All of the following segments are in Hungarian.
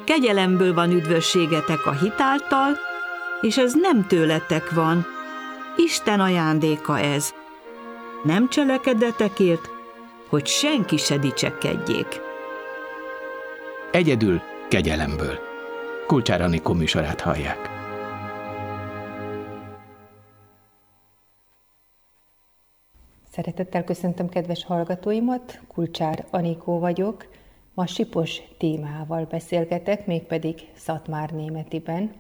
kegyelemből van üdvösségetek a hit által, és ez nem tőletek van. Isten ajándéka ez. Nem cselekedetekért, hogy senki se dicsekedjék. Egyedül kegyelemből. Kulcsár Anikó műsorát hallják. Szeretettel köszöntöm kedves hallgatóimat, Kulcsár Anikó vagyok. Ma Sipos Tímeával beszélgetek, mégpedig Szatmárnémetiben.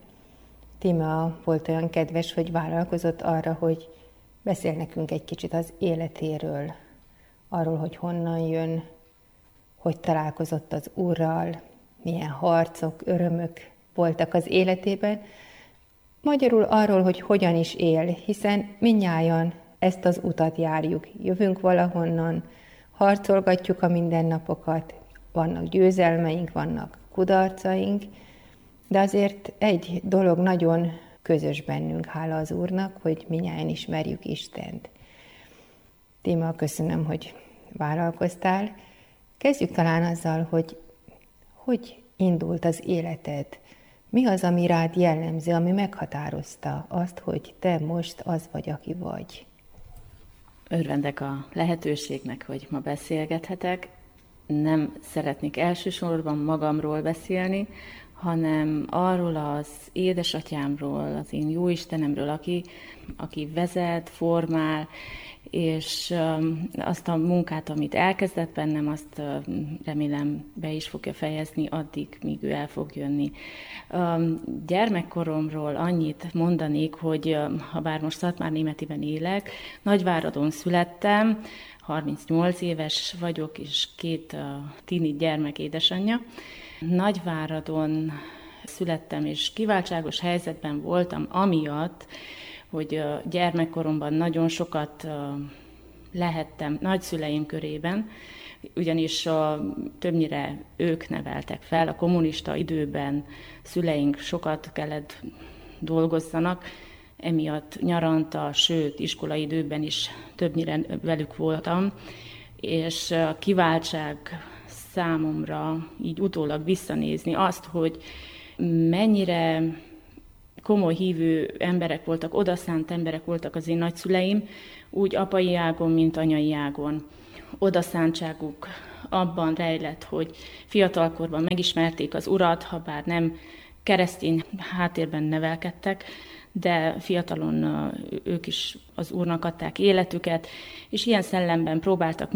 Tímea volt olyan kedves, hogy vállalkozott arra, hogy beszél nekünk egy kicsit az életéről, arról, hogy honnan jön, hogy találkozott az Úrral, milyen harcok, örömök voltak az életében, magyarul arról, hogy hogyan is él, hiszen mindnyájan ezt az utat járjuk. Jövünk valahonnan, harcolgatjuk a mindennapokat, vannak győzelmeink, vannak kudarcaink, de azért egy dolog nagyon közös bennünk, hála az Úrnak, hogy mindnyájan ismerjük Istent. Tímea, köszönöm, hogy vállalkoztál. Kezdjük talán azzal, hogy indult az életed. Mi az, ami rád jellemző, ami meghatározta azt, hogy te most az vagy, aki vagy? Örvendek a lehetőségnek, hogy ma beszélgethetek. Nem szeretnék elsősorban magamról beszélni, hanem arról az édesatyámról, az én jóistenemről, aki vezet, formál, és azt a munkát, amit elkezdett bennem, azt remélem be is fogja fejezni addig, míg ő el fog jönni. Gyermekkoromról annyit mondanék, hogy ha bár most Szatmárnémetiben élek, Nagyváradon születtem, 38 éves vagyok, és 2 tini gyermek édesanyja. Nagyváradon születtem, és kiváltságos helyzetben voltam amiatt, hogy gyermekkoromban nagyon sokat lehettem nagyszüleim körében, ugyanis többnyire ők neveltek fel. A kommunista időben szüleink sokat kellett dolgozzanak, emiatt nyaranta, sőt, iskolai időben is többnyire velük voltam, és a kiváltság számomra így utólag visszanézni azt, hogy mennyire komoly hívő emberek voltak, odaszánt emberek voltak az én nagyszüleim, úgy apai ágon, mint anyai ágon. Odaszántságuk abban rejlett, hogy fiatalkorban megismerték az Urat, ha bár nem keresztény háttérben nevelkedtek, de fiatalon ők is az Úrnak adták életüket, és ilyen szellemben próbáltak